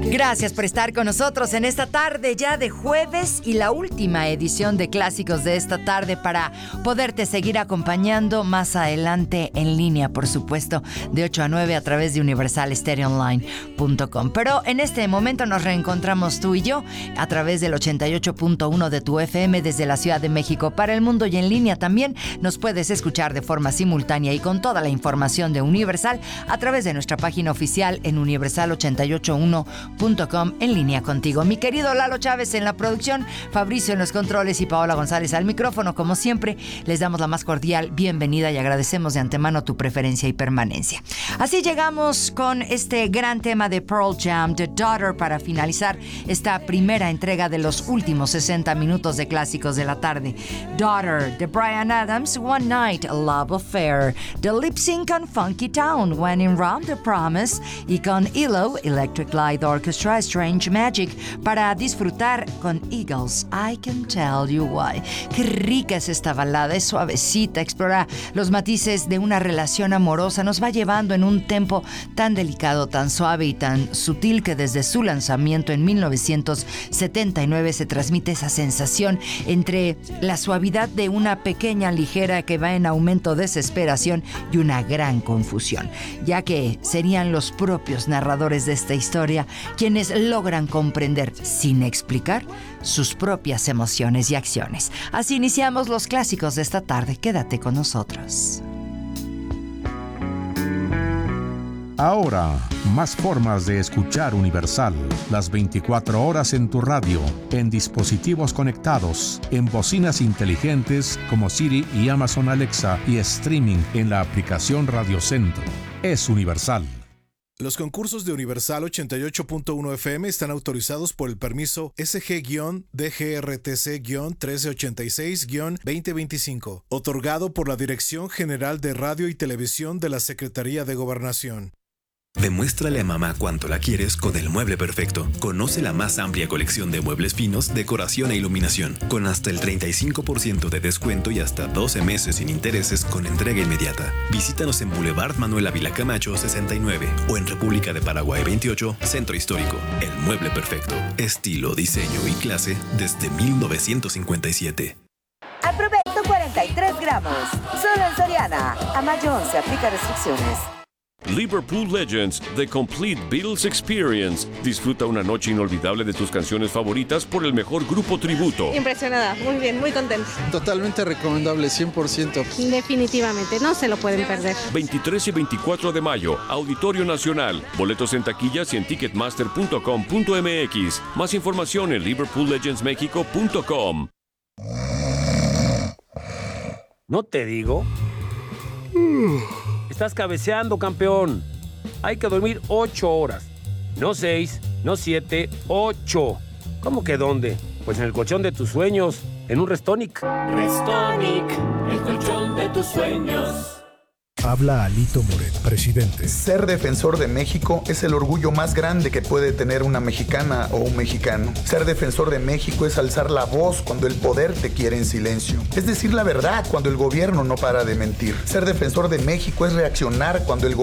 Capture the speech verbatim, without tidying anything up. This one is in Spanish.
Gracias por estar con nosotros en esta tarde ya de jueves y la última edición de Clásicos de esta tarde para poderte seguir acompañando más adelante en línea, por supuesto, de ocho a nueve a través de universal stereo online punto com. Pero en este momento nos reencontramos tú y yo a través del ochenta y ocho punto uno de tu F M desde la Ciudad de México para el mundo, y en línea también nos puedes escuchar de forma simultánea y con toda la información de Universal a través de nuestra página oficial en universal ochenta y ocho uno punto com, en línea contigo. Mi querido Lalo Chávez en la producción, Fabricio en los controles y Paola González al micrófono. Como siempre, les damos la más cordial bienvenida y agradecemos de antemano tu preferencia y permanencia. Así llegamos con este gran tema de Pearl Jam, The Daughter, para finalizar esta primera entrega de los últimos sesenta minutos de Clásicos de la tarde. Daughter, de Bryan Adams, One Night, A Love Affair, The Lip Sync on Funky Town, When in Rome, The Promise, y con E L O, Electric Light Orchestra, Strange Magic, para disfrutar con Eagles, I Can Tell You Why. Qué rica es esta balada, es suavecita, explora los matices de una relación amorosa, nos va llevando en un tempo tan delicado, tan suave y tan sutil que desde su lanzamiento en mil novecientos setenta y nueve se transmite esa sensación entre la suavidad de una pequeña ligera que va en aumento de desesperación y una gran confusión, ya que serían los propios narradores de esta historia quienes logran comprender, sin explicar, sus propias emociones y acciones. Así iniciamos los clásicos de esta tarde. Quédate con nosotros. Ahora, más formas de escuchar Universal. Las veinticuatro horas en tu radio, en dispositivos conectados, en bocinas inteligentes como Siri y Amazon Alexa, y streaming en la aplicación Radio Centro. Es Universal. Los concursos de Universal ochenta y ocho punto uno F M están autorizados por el permiso S G D G R T C trece ochenta y seis veinte veinticinco, otorgado por la Dirección General de Radio y Televisión de la Secretaría de Gobernación. Demuéstrale a mamá cuánto la quieres con el mueble perfecto. Conoce la más amplia colección de muebles finos, decoración e iluminación, con hasta el treinta y cinco por ciento de descuento y hasta doce meses sin intereses con entrega inmediata. Visítanos en Boulevard Manuel Ávila Camacho sesenta y nueve o en República de Paraguay veintiocho, Centro Histórico. El mueble perfecto. Estilo, diseño y clase desde mil novecientos cincuenta y siete. Aprovecho cuarenta y tres gramos. Solo en Soriana. A mayo once aplica restricciones. Liverpool Legends, The Complete Beatles Experience. Disfruta una noche inolvidable de tus canciones favoritas por el mejor grupo tributo. Impresionada, muy bien, muy contenta. Totalmente recomendable, cien por ciento. Definitivamente, no se lo pueden perder. veintitrés y veinticuatro de mayo, Auditorio Nacional. Boletos en taquillas y en ticketmaster punto com punto m x. Más información en liverpool legends mexico punto com. ¿No te digo? Estás cabeceando, campeón. Hay que dormir ocho horas. No seis, no siete, ocho. ¿Cómo que dónde? Pues en el colchón de tus sueños, en un Restonic. Restonic, el colchón de tus sueños. Habla Alito Moret, presidente. Ser defensor de México es el orgullo más grande que puede tener una mexicana o un mexicano. Ser defensor de México es alzar la voz cuando el poder te quiere en silencio. Es decir la verdad cuando el gobierno no para de mentir. Ser defensor de México es reaccionar cuando el gobierno